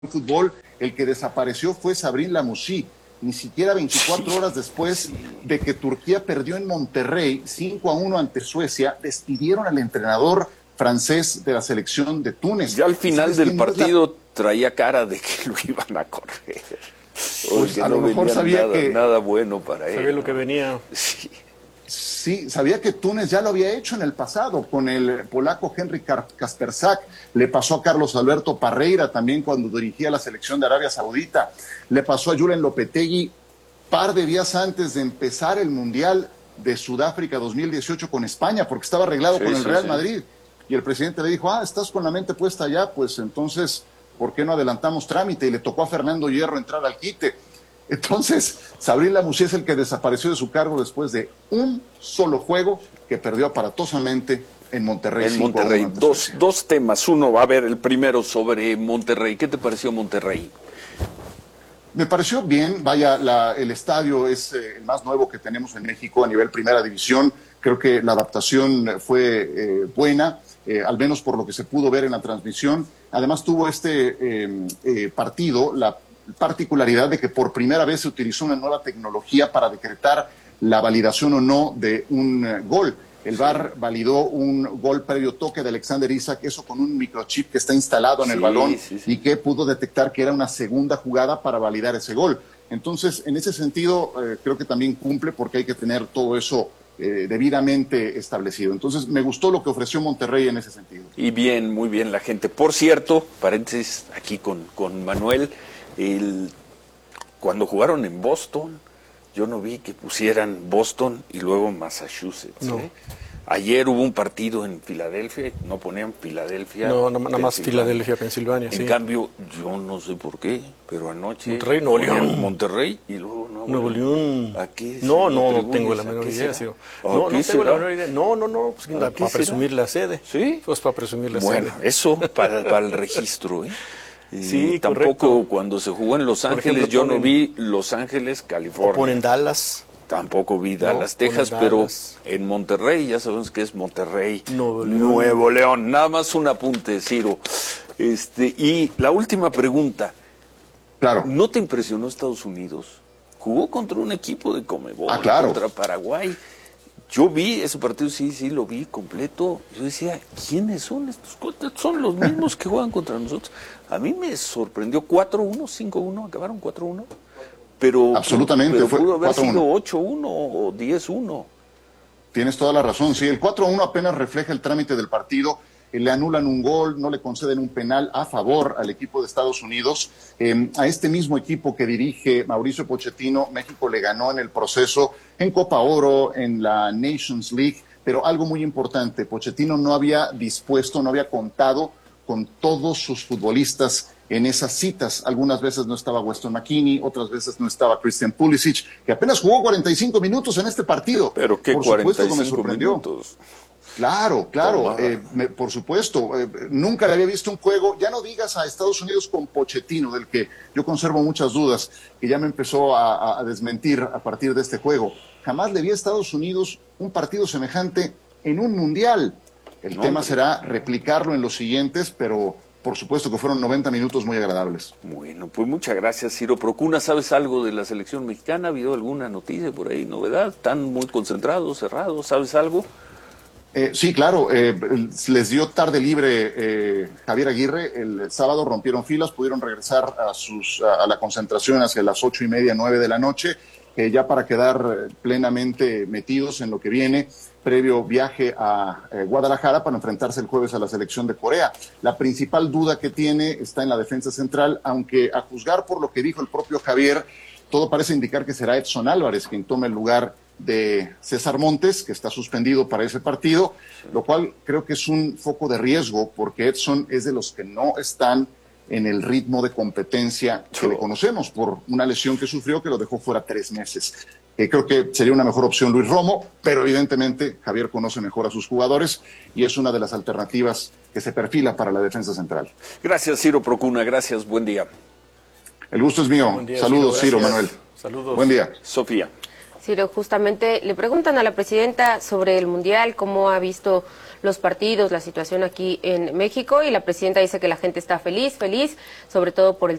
fútbol, el que desapareció fue Sabrin Lamouchi. Ni siquiera 24 horas después de que Turquía perdió en Monterrey 5-1 ante Suecia, despidieron al entrenador francés de la selección de Túnez. Ya al final del partido traía cara de que lo iban a correr. Pues a lo mejor sabía nada bueno para él. Sabía lo que venía. Sí, sabía que Túnez ya lo había hecho en el pasado con el polaco Henry Kaspersak, le pasó a Carlos Alberto Parreira también cuando dirigía la selección de Arabia Saudita, le pasó a Julen Lopetegui par de días antes de empezar el Mundial de Sudáfrica 2018 con España, porque estaba arreglado con el Real Madrid, y el presidente le dijo, estás con la mente puesta allá, pues entonces, ¿por qué no adelantamos trámite? Y le tocó a Fernando Hierro entrar al quite. Entonces, Sabrin Lamouchi es el que desapareció de su cargo después de un solo juego que perdió aparatosamente en Monterrey. En Monterrey. Dos temas. Uno, va a ver el primero sobre Monterrey. ¿Qué te pareció Monterrey? Me pareció bien. Vaya, el estadio es el más nuevo que tenemos en México a nivel primera división. Creo que la adaptación fue buena, al menos por lo que se pudo ver en la transmisión. Además tuvo este partido la particularidad de que por primera vez se utilizó una nueva tecnología para decretar la validación o no de un gol. El VAR validó un gol previo toque de Alexander Isak, eso con un microchip que está instalado en el balón y que pudo detectar que era una segunda jugada para validar ese gol. Entonces, en ese sentido, creo que también cumple porque hay que tener todo eso debidamente establecido. Entonces, me gustó lo que ofreció Monterrey en ese sentido. Y bien, muy bien la gente. Por cierto, paréntesis aquí con Manuel, cuando jugaron en Boston, yo no vi que pusieran Boston y luego Massachusetts. No. Ayer hubo un partido en Filadelfia, no ponían Filadelfia. No, nada más Filadelfia, Pensilvania. En cambio, yo no sé por qué, pero anoche Monterrey, Nuevo León. Monterrey y luego Nuevo León. Aquí no tengo la menor idea. No tengo la menor idea. No, pues para presumir la sede. Sí. Pues para presumir la sede. Bueno, eso para el registro, ¿eh? Sí, tampoco correcto. Cuando se jugó en Los Ángeles, yo no vi Los Ángeles, California. O ponen Dallas. Tampoco vi Dallas, Texas, pero en Monterrey, ya sabemos que es Monterrey, Nuevo León. Nada más un apunte, Ciro. Y la última pregunta. Claro. ¿No te impresionó Estados Unidos? Jugó contra un equipo de Conmebol, claro. Contra Paraguay. Yo vi ese partido, sí, lo vi completo. Yo decía, ¿quiénes son estos? Son los mismos que juegan contra nosotros. A mí me sorprendió 4-1, 5-1, acabaron 4-1. Pero absolutamente, pero fue pudo haber 4-1. sido 8-1 o 10-1. Tienes toda la razón, sí. El 4-1 apenas refleja el trámite del partido. Le anulan un gol, no le conceden un penal a favor al equipo de Estados Unidos. A este mismo equipo que dirige Mauricio Pochettino, México le ganó en el proceso en Copa Oro, en la Nations League, pero algo muy importante, Pochettino no había contado con todos sus futbolistas en esas citas. Algunas veces no estaba Weston McKennie, otras veces no estaba Christian Pulisic, que apenas jugó 45 minutos en este partido. Pero ¿qué 45 minutos? Claro, por supuesto, nunca le había visto un juego, ya no digas a Estados Unidos con Pochettino, del que yo conservo muchas dudas, que ya me empezó a desmentir a partir de este juego. Jamás le vi a Estados Unidos un partido semejante en un mundial. El tema será replicarlo en los siguientes, pero por supuesto que fueron 90 minutos muy agradables. Bueno, pues muchas gracias, Ciro Procuna. ¿Sabes algo de la selección mexicana? ¿Ha habido alguna noticia por ahí, novedad? ¿Están muy concentrados, cerrados? ¿Sabes algo? Sí, claro, les dio tarde libre Javier Aguirre, el sábado rompieron filas, pudieron regresar a la concentración hacia las 8:30, 9 de la noche, ya para quedar plenamente metidos en lo que viene, previo viaje a Guadalajara para enfrentarse el jueves a la selección de Corea. La principal duda que tiene está en la defensa central, aunque a juzgar por lo que dijo el propio Javier, todo parece indicar que será Edson Álvarez quien tome el lugar de César Montes, que está suspendido para ese partido, lo cual creo que es un foco de riesgo, porque Edson es de los que no están en el ritmo de competencia que le conocemos, por una lesión que sufrió que lo dejó fuera 3 meses. Creo que sería una mejor opción Luis Romo, pero evidentemente Javier conoce mejor a sus jugadores y es una de las alternativas que se perfila para la defensa central. Gracias, Ciro Procuna, gracias, buen día. El gusto es mío. Saludos, Ciro, Manuel. Saludos. Buen día. Sofía. Ciro, justamente le preguntan a la presidenta sobre el Mundial, cómo ha visto los partidos, la situación aquí en México, y la presidenta dice que la gente está feliz, sobre todo por el